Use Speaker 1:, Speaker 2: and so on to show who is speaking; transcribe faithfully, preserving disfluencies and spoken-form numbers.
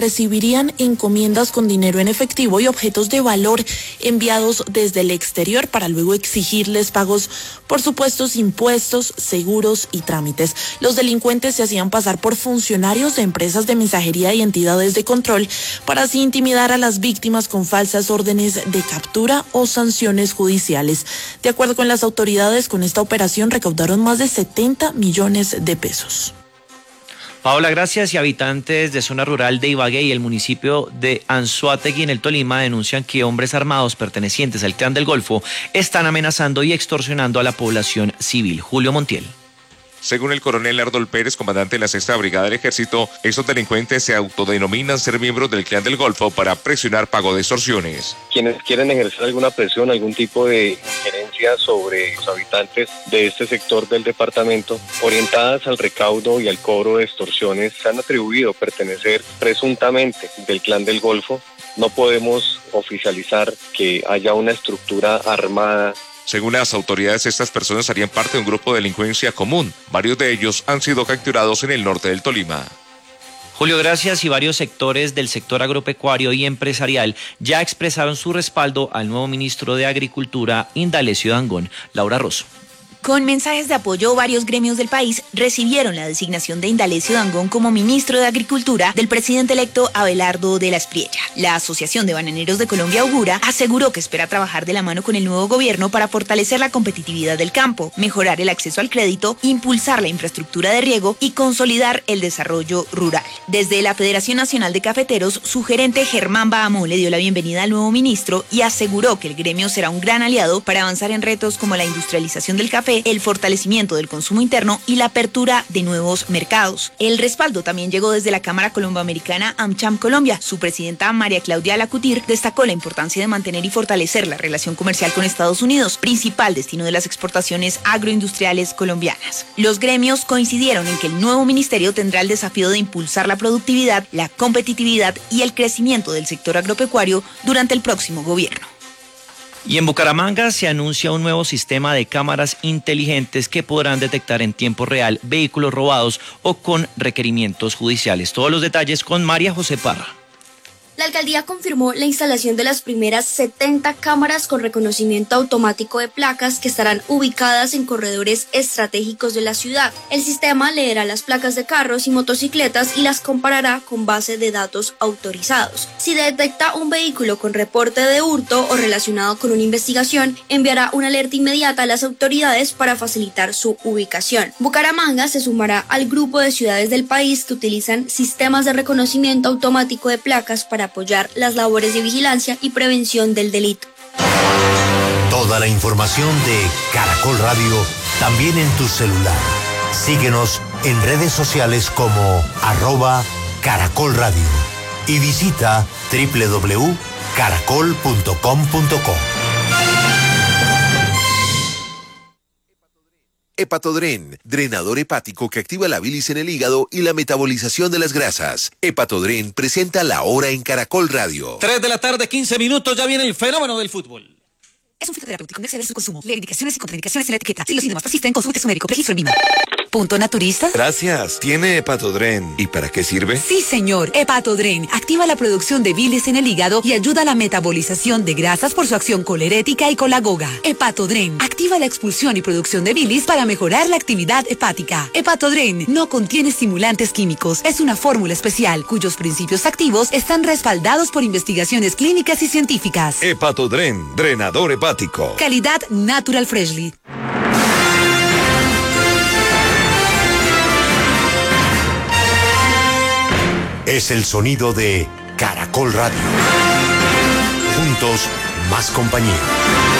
Speaker 1: recibirían encomiendas con dinero en efectivo y objetos de valor enviados desde el exterior para luego exigirles pagos por supuestos impuestos, seguros y trámites. Los delincuentes se hacían pasar por funcionarios de empresas de mensajería y entidades de control para así intimidar a las víctimas con falsas órdenes de captura o sanciones judiciales. De acuerdo con las autoridades, con esta operación recaudaron más de setenta millones de pesos.
Speaker 2: Paola, gracias. Y habitantes de zona rural de Ibagué y el municipio de Anzoátegui en el Tolima denuncian que hombres armados pertenecientes al Clan del Golfo están amenazando y extorsionando a la población civil. Julio Montiel.
Speaker 3: Según el coronel Ardol Pérez, comandante de la sexta Brigada del Ejército, estos delincuentes se autodenominan ser miembros del Clan del Golfo para presionar pago de extorsiones.
Speaker 4: Quienes quieren ejercer alguna presión, algún tipo de injerencia sobre los habitantes de este sector del departamento, orientadas al recaudo y al cobro de extorsiones, se han atribuido pertenecer presuntamente del Clan del Golfo. No podemos oficializar que haya una estructura armada.
Speaker 3: Según las autoridades, estas personas harían parte de un grupo de delincuencia común. Varios de ellos han sido capturados en el norte del Tolima.
Speaker 2: Julio, gracias. Y varios sectores del sector agropecuario y empresarial ya expresaron su respaldo al nuevo ministro de Agricultura, Indalecio Dangond. Laura Rosso.
Speaker 5: Con mensajes de apoyo, varios gremios del país recibieron la designación de Indalecio Dangond como ministro de Agricultura del presidente electo Abelardo de la Espriella. La Asociación de Bananeros de Colombia Augura aseguró que espera trabajar de la mano con el nuevo gobierno para fortalecer la competitividad del campo, mejorar el acceso al crédito, impulsar la infraestructura de riego y consolidar el desarrollo rural. Desde la Federación Nacional de Cafeteros, su gerente Germán Bahamón le dio la bienvenida al nuevo ministro y aseguró que el gremio será un gran aliado para avanzar en retos como la industrialización del café, el fortalecimiento del consumo interno y la apertura de nuevos mercados. El respaldo también llegó desde la Cámara Colomboamericana AmCham Colombia. Su presidenta María Claudia Alacutir destacó la importancia de mantener y fortalecer la relación comercial con Estados Unidos, principal destino de las exportaciones agroindustriales colombianas. Los gremios coincidieron en que el nuevo ministerio tendrá el desafío de impulsar la productividad, la competitividad y el crecimiento del sector agropecuario durante el próximo gobierno.
Speaker 2: Y en Bucaramanga se anuncia un nuevo sistema de cámaras inteligentes que podrán detectar en tiempo real vehículos robados o con requerimientos judiciales. Todos los detalles con María José Parra.
Speaker 6: La alcaldía confirmó la instalación de las primeras setenta cámaras con reconocimiento automático de placas que estarán ubicadas en corredores estratégicos de la ciudad. El sistema leerá las placas de carros y motocicletas y las comparará con base de datos autorizados. Si detecta un vehículo con reporte de hurto o relacionado con una investigación, enviará una alerta inmediata a las autoridades para facilitar su ubicación. Bucaramanga se sumará al grupo de ciudades del país que utilizan sistemas de reconocimiento automático de placas para apoyar las labores de vigilancia y prevención del delito.
Speaker 7: Toda la información de Caracol Radio también en tu celular. Síguenos en redes sociales como arroba Caracol Radio y visita doble u doble u doble u punto caracol punto com punto co.
Speaker 8: Hepatodren, drenador hepático que activa la bilis en el hígado y la metabolización de las grasas. Hepatodren presenta La Hora en Caracol Radio.
Speaker 9: tres de la tarde, quince minutos, ya viene el fenómeno del fútbol.
Speaker 10: Es un fitoterapéutico, no exceder su consumo. Lee indicaciones y contraindicaciones en la etiqueta. Si los síntomas persisten, consulte su médico. Registro en Vima. ¿Punto naturista?
Speaker 8: Gracias. ¿Tiene Hepatodren? ¿Y para qué sirve?
Speaker 10: Sí, señor. Hepatodren activa la producción de bilis en el hígado y ayuda a la metabolización de grasas por su acción colerética y colagoga. Hepatodren activa la expulsión y producción de bilis para mejorar la actividad hepática. Hepatodren no contiene estimulantes químicos. Es una fórmula especial cuyos principios activos están respaldados por investigaciones clínicas y científicas.
Speaker 8: Hepatodren, drenador hepático.
Speaker 10: Calidad Natural Freshly.
Speaker 7: Es el sonido de Caracol Radio. Juntos, más compañía.